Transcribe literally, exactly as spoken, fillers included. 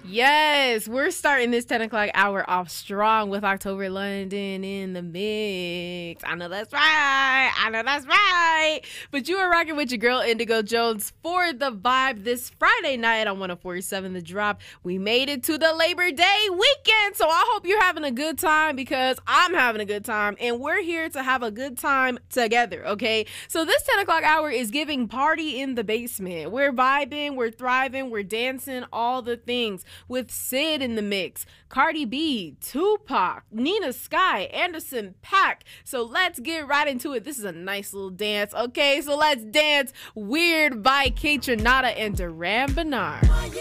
Yes, we're starting this ten o'clock hour off strong with October London in the mix. I know that's right. I know that's right. But you are rocking with your girl Indigo Jones for the vibe this Friday night on one oh four point seven The Drop. We made it to the Labor Day weekend, so I hope you're having a good time because I'm having a good time, and we're here to have a good time together, okay? So this ten o'clock hour is giving party in the basement. We're vibing, we're thriving, we're dancing, all the things. With Sid in the mix, Cardi B, Tupac, Nina Sky, Anderson .Paak. So let's get right into it. This is a nice little dance, okay? So let's dance Weird by Kaytranada and Duran Bernard.